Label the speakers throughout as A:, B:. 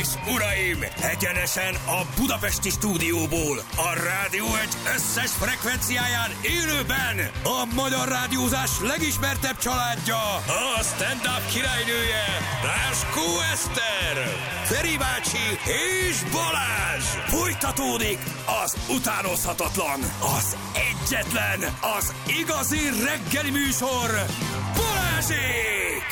A: és uraim, egyenesen a budapesti stúdióból, a Rádió Egy összes frekvenciáján élőben a magyar rádiózás legismertebb családja, a stand-up királynője, Ráskó Eszter, Feri bácsi és Balázs. Folytatódik az utánozhatatlan, az egyetlen, az igazi reggeli műsor, Balázsék!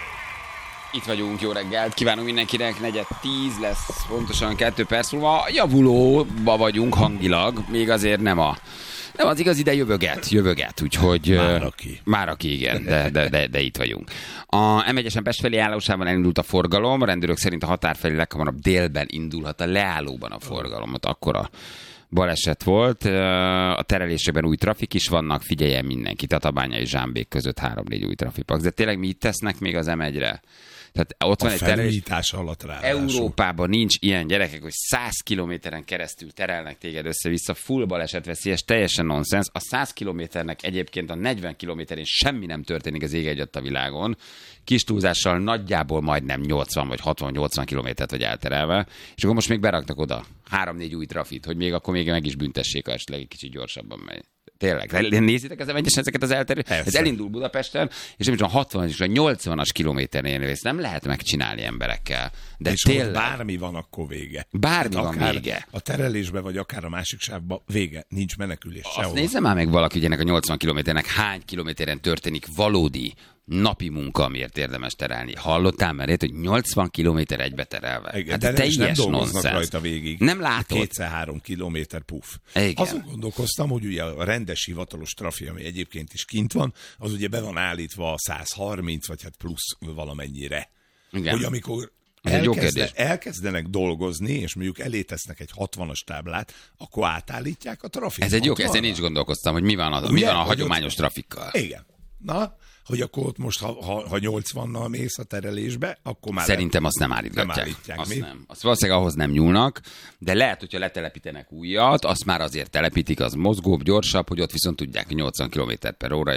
B: Itt vagyunk, jó reggelt, kívánunk mindenkinek, 9:10 lesz, pontosan 2 perc múlva. Javulóba vagyunk hangilag, még azért nem az igazi, de jövöget, úgyhogy... Már aki, igen, de itt vagyunk. A M1-esen Pest felé állósában elindult a forgalom, a rendőrök szerint a határ felé leghamarabb délben indulhat a leállóban a forgalom, akkora baleset volt. A terelésében új trafik is vannak, figyeljen mindenki, Tatabánya és Zsámbék között 3-4 új trafikpak. De tényleg mi itt tesznek még az M1-re? Tehát ott van egy
C: felújítás alatt rá.
B: Európában nincs ilyen, gyerekek, hogy 100 kilométeren keresztül terelnek téged össze-vissza, full balesetveszélyes, teljesen nonsens. A 100 kilométernek egyébként a 40 kilométerén semmi nem történik az ég egyet a világon. Kis túlzással nagyjából majdnem 80 vagy 60-80 kilométert vagy elterelve, és akkor most még beraktak oda 3-4 új trafit, hogy még akkor még meg is büntessék, ha esetleg egy kicsit gyorsabban megy. Tényleg, nézitek az M1-esen ezeket az elterült? Ez elindul Budapesten, és nem csak a 60 és a 80-as kilométernél ezt nem lehet megcsinálni emberekkel. De
C: és
B: tényleg,
C: bármi van, akkor vége.
B: Bármi van vége.
C: A terelésbe, vagy akár a másik sávba vége. Nincs menekülés sehol.
B: Azt nézze már meg valaki, hogy ennek a 80 kilométernek hány kilométeren történik valódi napi munka, amiért érdemes terelni. Hallottál már hogy 80 kilométer egybe terelve?
C: Igen,
B: hát
C: de
B: teljes
C: nem dolgoznak
B: nonsens.
C: rajta végig.
B: Nem látod?
C: 2-3 kilométer puff.
B: Igen.
C: Azon gondolkoztam, hogy ugye a rendes hivatalos trafi, ami egyébként is kint van, az ugye be van állítva a 130, vagy hát plusz valamennyire.
B: Igen.
C: Hogy amikor elkezdenek dolgozni, és mondjuk elé tesznek egy 60-as táblát, akkor átállítják a trafikot.
B: Ez egy jó, ezen én is gondolkoztam, hogy mi van a hagyományos trafikkal.
C: Igen. Na, hogy akkor ott most, ha 80-nal mész a terelésbe, akkor már...
B: Szerintem azt nem állítgatják.
C: Nem állítják.
B: Azt nem. Azt valószínűleg ahhoz nem nyúlnak, de lehet, hogyha letelepítenek újat, azt már azért telepítik, az mozgóbb, gyorsabb, hogy ott viszont tudják, hogy 80 km/h,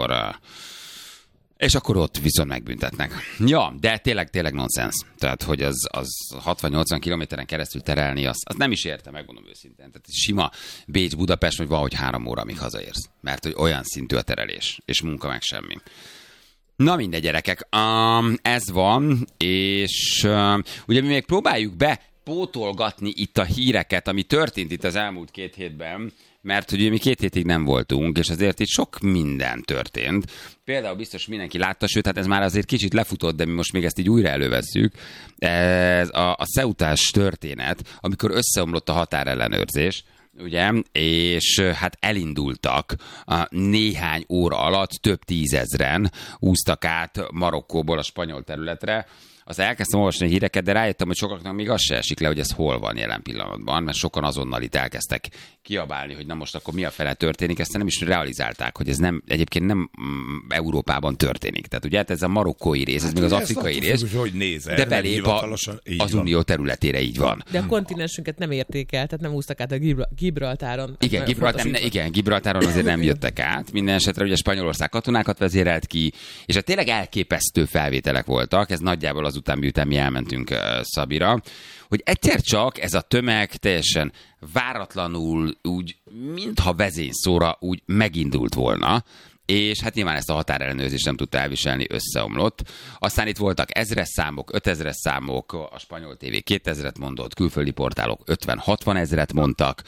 B: és akkor ott viszont megbüntetnek. Ja, de tényleg nonsens. Tehát, hogy az 60-80 kilométeren keresztül terelni, azt nem is érte, megmondom őszintén. Tehát sima Bécs-Budapest, hogy valahogy 3 óra, amíg hazaérsz. Mert hogy olyan szintű a terelés, és munka meg semmi. Na mindegy, gyerekek. Ez van, és ugye mi még próbáljuk bepótolgatni itt a híreket, ami történt itt az elmúlt 2 hétben, mert ugye mi 2 hétig nem voltunk, és azért itt sok minden történt. Például biztos mindenki látta, sőt, hát ez már azért kicsit lefutott, de mi most még ezt így újra elővesszük. Ez a Ceutás történet, amikor összeomlott a határellenőrzés, ugye, és hát elindultak néhány óra alatt, több 10 000-en úsztak át Marokkóból a spanyol területre. Az elkezdtem olvasni a híreket, de rájöttem, hogy sokaknak még az se esik le, hogy ez hol van jelen pillanatban, mert sokan azonnal itt elkezdtek kiabálni, hogy na most akkor mi a fele történik, ezt nem is realizálták, hogy ez egyébként nem Európában történik. Tehát ugye ez a marokkói rész, ez még az afrikai rész,
C: hogy nézel,
B: de belép az unió területére, így van.
D: De a kontinensünket nem érték el, tehát nem úsztak át a Gibraltáron.
B: Igen, Gibraltáron azért nem jöttek át. Minden esetre ugye Spanyolország katonákat vezérelt ki, és tényleg elképesztő felvételek voltak, ez nagyjából azután, miután mi elmentünk Szabira, hogy egyszer csak ez a tömeg teljesen váratlanul, úgy, mintha vezényszóra úgy megindult volna, és hát nyilván ezt a határellenőrzést nem tudta elviselni, összeomlott. Aztán itt voltak 1000-es számok, 5000-es számok, a Spanyol TV 2000-et mondott, külföldi portálok 50-60 000-et mondtak,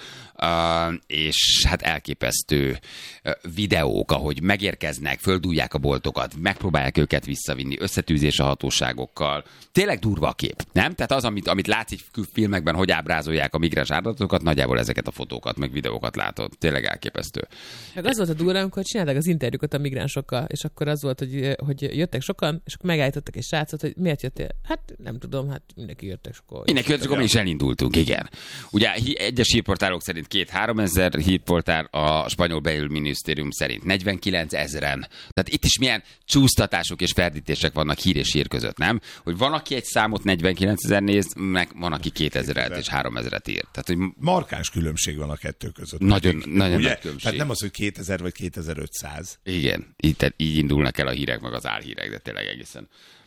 B: és hát elképesztő videók, ahogy megérkeznek, földújják a boltokat, megpróbálják őket visszavinni, összetűzés a hatóságokkal. Tényleg durva a kép, nem? Tehát az, amit látszik filmekben, hogy ábrázolják a migráns áldozatokat, nagyjából ezeket a fotókat, meg videókat látod. Tényleg elképesztő.
D: Meg az volt a durva, amikor csinálták az interjúkat a migránsokkal, és akkor az volt, hogy jöttek sokan, és akkor megállítottak egy srácot, hogy miért jöttél? Hát nem tudom, hát mindenki jöttek sokan.
B: Mindenki jöttek, akkor mi is elindultunk, igen. Ugye egyes hírportálok szerint 2-3 ezer, hírportál a spanyol belügyminisztérium szerint 49 000-en. Tehát itt is milyen csúsztatások és ferdítések vannak hír és hír között, nem? Hogy van, aki egy számot 49 000 néz, meg van, aki 2000-et és 3000-et ír. Tehát, hogy
C: markáns különbség van a kettő között.
B: Nagyon nagy különbség.
C: Tehát nem az, hogy 2000 vagy 2500.
B: Igen, így indulnak el a hírek, meg az álhírek, de tényleg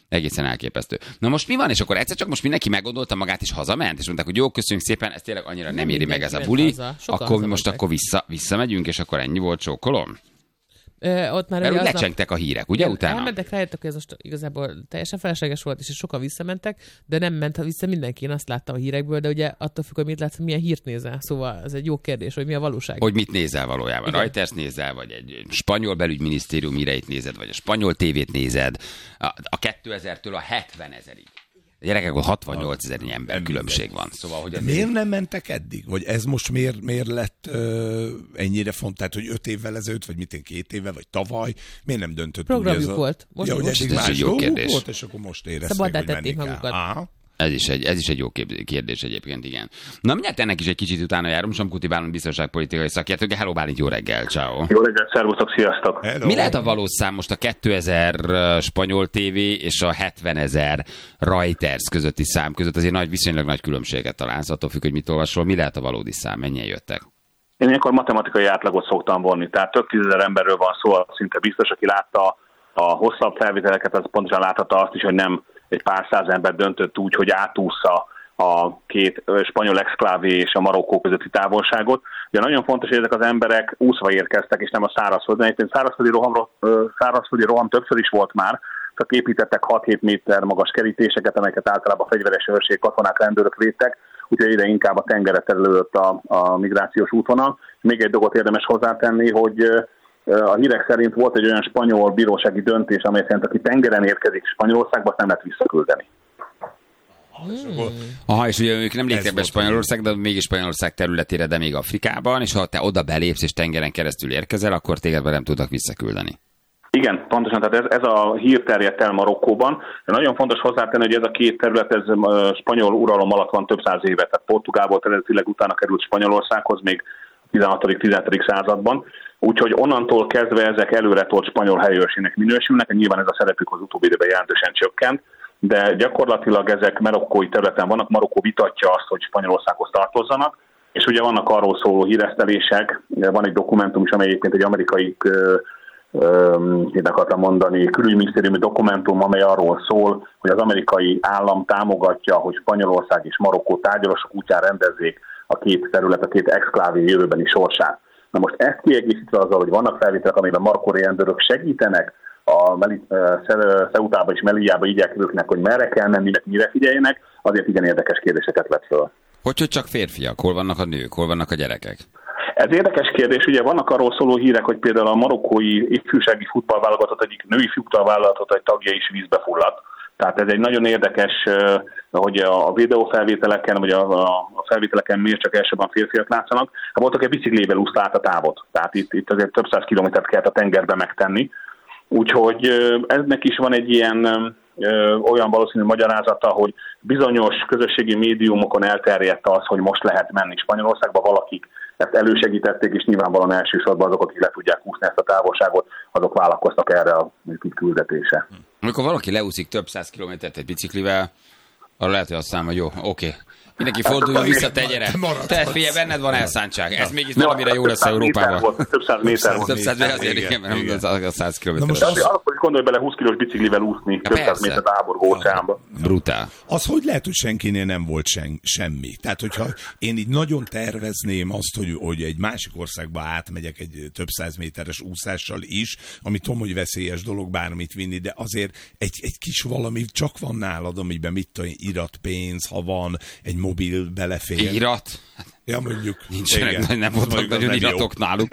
B: Egészen elképesztő. Na most mi van, és akkor egyszer csak most mindenki meggondolta magát, és hazament, és mondták, hogy jó, köszönjük szépen, ez tényleg annyira nem éri meg ez a buli, akkor mi most akkor visszamegyünk, és akkor ennyi volt, csókolom?
D: Ott már
B: mert úgy lecsengtek a hírek, ugye utána?
D: Elmentek, rájöttek, hogy ez most igazából teljesen felesleges volt, és sokan visszamentek, de nem ment vissza mindenki. Én azt láttam a hírekből, de ugye attól függ, hogy mit látsz, milyen hírt nézel. Szóval ez egy jó kérdés, hogy mi a valóság.
B: Hogy mit nézel valójában? Reuters nézel, vagy egy spanyol belügyminisztérium híreit nézed, vagy a spanyol tévét nézed, a 2000-től a 70 000-ig. A gyerekek, ott 68 000 ember különbség van. Szóval, hogy
C: miért nem mentek eddig? Vagy ez most miért lett ennyire fontos? Tehát, hogy 5 évvel ezelőtt, vagy 2 éve, vagy tavaly, miért nem döntött?
D: Programjuk volt.
C: Most
B: ez egy jó kérdés.
C: Volt, és akkor most érezték,
D: szabaddá
C: hogy
D: tették
C: menni
D: magukat.
C: kell.
B: Ez is egy jó kérdés egyébként, igen. Na, mindjárt ennek is egy kicsit utána járunk. Somkuti Bálint biztonságpolitikai szakértő. Hello Bálint, jó reggel, ciao.
E: Jó reggel, szervusztok, sziasztok.
C: Hello.
B: Mi lehet a valós szám most a 2000 spanyol TV és a 70 000 Reuters közötti szám között? Azért viszonylag nagy különbséget találsz, attól függ, hogy mit olvasol. Mi lehet a valódi szám? Mennyien jöttek?
E: Én ilyenkor matematikai átlagot szoktam vonni, tehát több tízezer emberről van szó, szinte biztos, aki látta a hosszabb felvételeket, az pontosan láthatta azt is, hogy nem egy pár száz ember döntött úgy, hogy átúszza a két spanyol exklávé és a Marokkó közötti távolságot. Ugye nagyon fontos, hogy ezek az emberek úszva érkeztek, és nem a szárazföldön. Egyébként szárazföldi roham többször is volt már, csak építettek 6-7 méter magas kerítéseket, amelyeket általában fegyveres őrség, katonák, rendőrök védtek, úgyhogy ide inkább a tengeret terülődött a migrációs útvonal. Még egy dolgot érdemes hozzátenni, hogy a hírek szerint volt egy olyan spanyol bírósági döntés, amely szerint aki tengeren érkezik Spanyolországba, azt nem lehet visszaküldeni.
B: Aha, és ugye ők nem léptek be Spanyolország, de mégis Spanyolország területére, de még Afrikában, és ha te oda belépsz és tengeren keresztül érkezel, akkor téged nem tudnak visszaküldeni.
E: Igen, pontosan, tehát ez a hír terjedt el Marokkóban. De nagyon fontos hozzátenni, hogy ez a két terület ez spanyol uralom alatt van több száz éve, tehát Portugálból eredetileg utána került Spanyolországhoz még 16.-17. században. Úgyhogy onnantól kezdve ezek előretolt spanyol helyőrségnek minősülnek, nyilván ez a szerepük az utóbbi időben jelentősen csökkent, de gyakorlatilag ezek marokkói területen vannak, Marokkó vitatja azt, hogy Spanyolországhoz tartozzanak, és ugye vannak arról szóló híresztelések, van egy dokumentum is, amely egyébként egy amerikai, én akartam mondani, külügyminisztériumi dokumentum, amely arról szól, hogy az amerikai állam támogatja, hogy Spanyolország és Marokkó tárgyalások útján rendezzék a két terület, a két exklávé jövőbeni sorsát. Na most ezt kiegészítve azzal, hogy vannak felvételek, amiben marokkói rendőrök segítenek a Ceutába és Melillába így elkerülnek, hogy merre kell menni, mire figyeljenek, azért igen érdekes kérdéseket vett föl.
B: Hogy csak férfiak? Hol vannak a nők? Hol vannak a gyerekek?
E: Ez érdekes kérdés, ugye vannak arról szóló hírek, hogy például a marokkói ifjúsági futballválogatott egyik női futballválogatott egy tagja is vízbe fulladt. Tehát ez egy nagyon érdekes, hogy a videófelvételeken, vagy a felvételeken miért csak elsőben férfiak látszanak. Voltak egy biciklével úszta át a távot, tehát itt azért több száz kilométert kellett a tengerbe megtenni. Úgyhogy ennek is van egy ilyen olyan valószínű magyarázata, hogy bizonyos közösségi médiumokon elterjedt az, hogy most lehet menni Spanyolországba, valakik ezt elősegítették, és nyilvánvalóan elsősorban azok, akik le tudják úszni ezt a távolságot, azok vállalkoztak erre a küldetése.
B: Amikor valaki leúszik több száz kilométert egy biciklivel, arra lehet, hogy azt számol, hogy jó, oké. Mindenki forduljon vissza, te gyere. Te figyelj, benned van elszántság. Ez mégis valamire jó lesz Európában.
E: Több száz méter volt.
B: Több száz méter, azért igen, mert nem a 100 kilométeres.
E: Akkor is gondolj bele 20 kilós biciklivel úszni, több száz méter áborgó óceánba.
B: Brutál.
C: Az hogy lehet, hogy senkinél nem volt semmi? Tehát, hogyha én így nagyon tervezném azt, hogy egy másik országba átmegyek egy több száz méteres úszással is, ami tudom, hogy veszélyes dolog bármit vinni, de azért egy kis valami csak van nálad, amiben mit tudom, iratpénz, ha van, egy mobil belefér.
B: Irat?
C: Ja, mondjuk.
B: Nincsenek, nem voltak nagyon iratok náluk.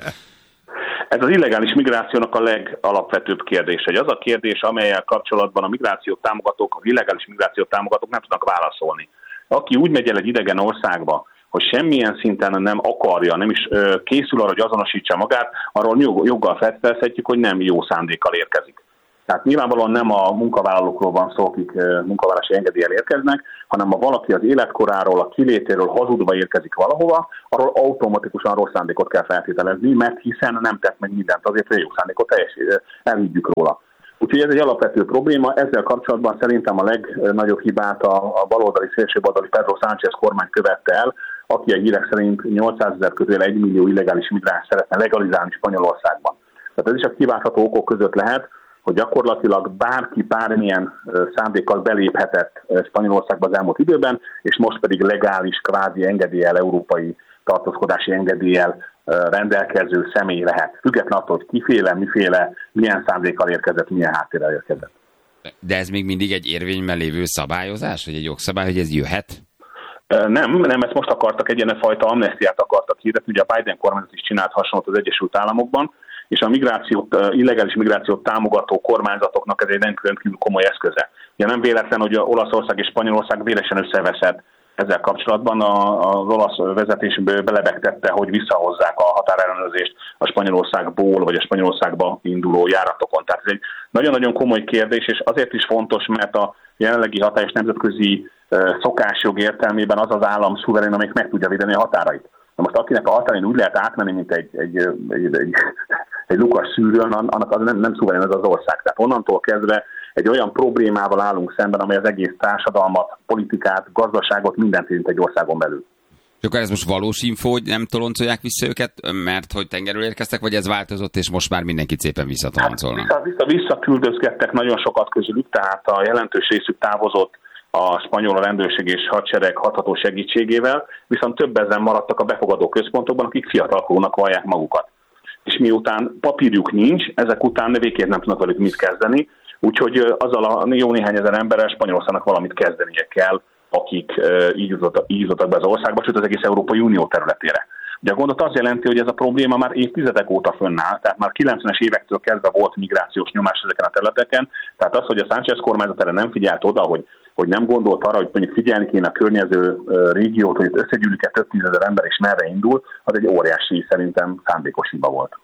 E: Ez az illegális migrációnak a legalapvetőbb kérdés. Hogy az a kérdés, amellyel kapcsolatban a migrációt támogatók, az illegális migrációt támogatók nem tudnak válaszolni. Aki úgy megy el egy idegen országba, hogy semmilyen szinten nem akarja, nem is készül arra, hogy azonosítsa magát, arról joggal feltételezhetjük, hogy nem jó szándékkal érkezik. Tehát nyilvánvalóan nem a munkavállalókról van szó, akik munkavállalási engedéllyel érkeznek, hanem ha valaki az életkoráról, a kilétéről hazudva érkezik valahova, arról automatikusan rossz szándékot kell feltételezni, mert hiszen nem tett meg mindent azért, hogy a jó szándékot elhiggyük róla. Úgyhogy ez egy alapvető probléma, ezzel kapcsolatban szerintem a legnagyobb hibát a baloldali, szélsőbaloldali Pedro Sánchez kormány követte el, aki a hírek szerint 800 000 közül 1 millió illegális migráns szeretne legalizálni Spanyolországban. Tehát ez is a kiváltható okok között lehet, hogy gyakorlatilag bárki bármilyen szándékkal beléphetett Spanyolországba az elmúlt időben, és most pedig legális kvázi engedéllyel, európai tartózkodási engedéllyel rendelkező személy lehet. Független attól, hogy kiféle, miféle, milyen szándékkal érkezett, milyen háttérrel érkezett.
B: De ez még mindig egy érvényben lévő szabályozás, vagy egy jogszabály, hogy ez jöhet?
E: Nem, ezt most akartak, egy ilyenfajta amnestiát akartak hirdetni. Ugye a Biden kormányzat is csinált hasonlót az Egyesült Államokban, és a illegális migrációt támogató kormányzatoknak ez egy rendkívül komoly eszköze. Ugye nem véletlen, hogy Olaszország és Spanyolország vélesen összeveszett ezzel kapcsolatban. Az olasz vezetés belebegtette, hogy visszahozzák a határellenőrzést a Spanyolországból, vagy a Spanyolországba induló járatokon. Tehát ez egy nagyon-nagyon komoly kérdés, és azért is fontos, mert a jelenlegi hatályos nemzetközi szokásjog értelmében az az állam szuverén, amelyik meg tudja védeni a határait. Na most akinek a határain úgy lehet átmenni, mint egy lukas szűrőn, annak az nem szuverén ez az ország. Tehát onnantól kezdve egy olyan problémával állunk szemben, amely az egész társadalmat, politikát, gazdaságot, mindent érint egy országon belül.
B: És akkor ez most valós info, hogy nem toloncolják vissza őket, mert hogy tengerről érkeztek, vagy ez változott, és most már mindenkit szépen visszatoloncolnak?
E: Hát visszaküldözgettek nagyon sokat közülük, tehát a jelentős részük távozott a spanyol rendőrség és hadsereg hatható segítségével, viszont több ezen maradtak a befogadó központokban, akik fiatalkorúnak vallják magukat. És miután papírjuk nincs, ezek után végképp nem tudnak velük mit kezdeni, úgyhogy azzal a jó néhány ezer emberrel Spanyolországnak valamit kezdenie kell, akik így jutottak be az országba, sőt az egész Európai Unió területére. Ugye a gondot az jelenti, hogy ez a probléma már évtizedek óta fönnáll, tehát már 90-es évektől kezdve volt migrációs nyomás ezeken a területeken, tehát az, hogy a Sánchez kormányzat erre nem figyelt oda, hogy nem gondolt arra, hogy mondjuk figyelni kéne a környező régiót, hogy összegyűlik-e több tízezer ember és merre indul, az egy óriási, szerintem szándékos hiba volt.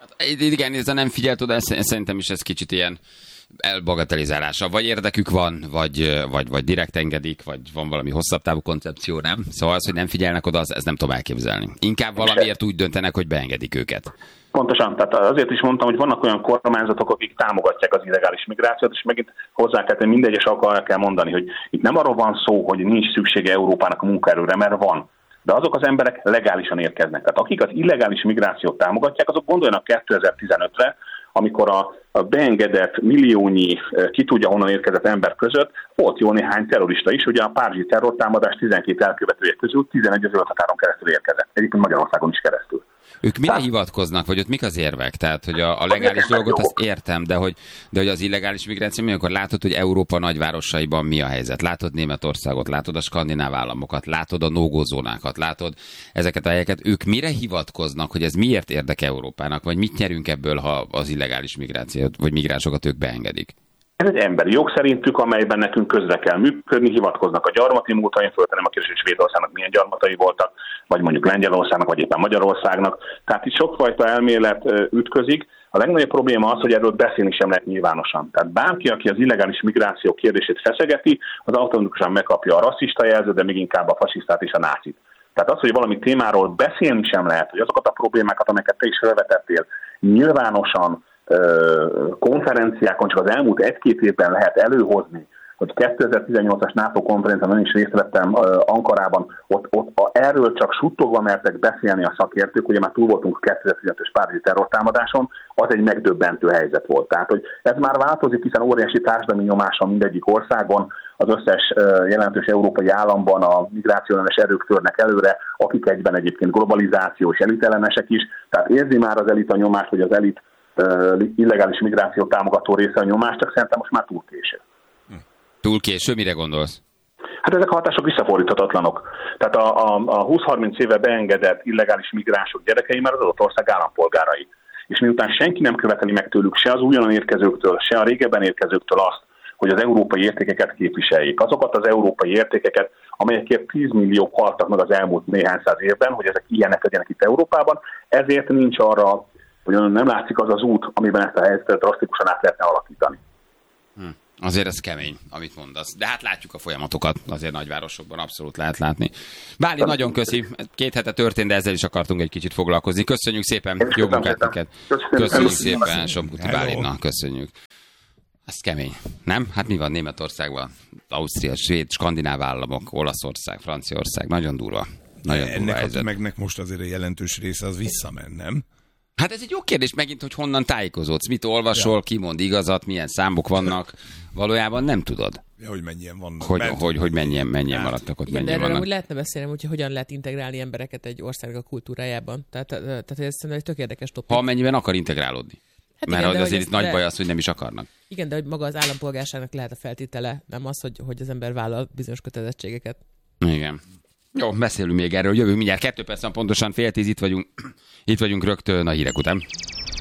B: Igen, ez a nem figyelt oda, szerintem is ez kicsit ilyen elbagatelizálása. Vagy érdekük van, vagy direkt engedik, vagy van valami hosszabb távú koncepció, nem? Szóval az, hogy nem figyelnek oda, ez nem tudom elképzelni. Inkább valamiért úgy döntenek, hogy beengedik őket.
E: Pontosan, tehát azért is mondtam, hogy vannak olyan kormányzatok, akik támogatják az illegális migrációt, és megint hozzá kell tenni, mindegy, és el kell mondani, hogy itt nem arról van szó, hogy nincs szüksége Európának a munkaerőre, mert van. De azok az emberek legálisan érkeznek. Tehát akik az illegális migrációt támogatják, azok gondoljanak 2015-re, amikor a beengedett milliónyi ki tudja honnan érkezett ember között volt jó néhány terrorista is, ugye a párizsi terrortámadás 12 elkövetője közül 11 az határon keresztül érkezett. Egyébként Magyarországon is keresztül.
B: Ők mire hivatkoznak, vagy ott mik az érvek? Tehát, hogy a legális dolgot azt értem, de hogy az illegális migráció, amikor látod, hogy Európa nagyvárosaiban mi a helyzet? Látod Németországot, látod a skandináv államokat, látod a no-go-zónákat, látod ezeket a helyeket. Ők mire hivatkoznak, hogy ez miért érdeke Európának, vagy mit nyerünk ebből, ha az illegális migrációt, vagy migránsokat ők beengedik?
E: Ez egy emberi jog szerintük, amelyben nekünk közre kell működni, hivatkoznak a gyarmati múltra, én föltenem a kérdést, hogy Svédországnak milyen gyarmatai voltak, vagy mondjuk Lengyelországnak, vagy éppen Magyarországnak. Tehát itt sokfajta elmélet ütközik. A legnagyobb probléma az, hogy erről beszélni sem lehet nyilvánosan. Tehát bárki, aki az illegális migráció kérdését feszegeti, az automatikusan megkapja a rasszista jelzőt, de még inkább a fasisztát és a nácit. Tehát az, hogy valami témáról beszélni sem lehet, hogy azokat a problémákat, amelyeket te is felvetettél, nyilvánosan konferenciákon csak az elmúlt 1-2 évben lehet előhozni, hogy 2018-as NATO konferencián is részt vettem Ankarában, ott erről csak suttogva mertek beszélni a szakértők, ugye már túl voltunk 2015-ös párizsi terrortámadáson, az egy megdöbbentő helyzet volt. Tehát, hogy ez már változik, hiszen óriási társadalmi nyomás van mindegyik országon, az összes jelentős európai államban a migrációellenes erők törnek előre, akik egyben egyébként globalizáció és elitellenesek is, tehát érzi már az elit a nyomást, hogy az elit illegális migráció támogató része a nyomást, csak szerintem most már túl késő.
B: Túl késő, mire gondolsz?
E: Hát ezek a hatások visszafordíthatatlanok. Tehát a 20-30 éve beengedett illegális migránsok gyerekei már az adott ország állampolgárai. És miután senki nem követeli meg tőlük se az újonnan érkezőktől, se a régebben érkezőktől azt, hogy az európai értékeket képviseljék. Azokat az európai értékeket, amelyekért 10 milliók haltak meg az elmúlt néhány száz évben, hogy ezek ilyenek legyenek itt Európában, ezért nincs arra, hogy nem látszik az az út, amiben ezt a helyzetet drasztikusan át lehetne alakítani.
B: Azért ez kemény, amit mondasz. De hát látjuk a folyamatokat, azért nagyvárosokban abszolút lehet látni. Báli, nagyon köszi. 2 hete történt, de ezzel is akartunk egy kicsit foglalkozni. Köszönjük szépen, jó munkát neked. Köszönjük szépen, Somkuti Bálinnak, köszönjük. Ez kemény, nem? Hát mi van Németországban? Ausztria, Svéd, skandináv államok, Olaszország, Franciaország, nagyon durva. Nagyon durva
C: ennek
B: helyzet.
C: a tömegnek most azért a jelentős része az visszament, nem?
B: Hát ez egy jó kérdés megint, hogy honnan tájékozódsz, mit olvasol, ki mond igazat, milyen számok vannak. Valójában nem tudod.
C: Ja, hogy mennyien vannak.
B: Hogy mennyien maradtak ott,
D: Igen,
B: mennyien
D: de erről
B: vannak.
D: úgy lehetne beszélni, hogy hogyan lehet integrálni embereket egy országnak a kultúrájában. Tehát ez szerintem egy tök érdekes topik.
B: Ha amennyiben akar integrálódni.
D: Hát
B: Mert
D: igen, de
B: azért
D: hogy
B: itt nagy baj az, hogy nem is akarnak.
D: Igen, de hogy maga az állampolgárságnak lehet a feltétele, nem az, hogy az ember vállal bizonyos kötelezettségeket.
B: Igen. Jó, beszélünk még erről, jövünk mindjárt 2 perc, pontosan 9:30 itt vagyunk rögtön a hírek után.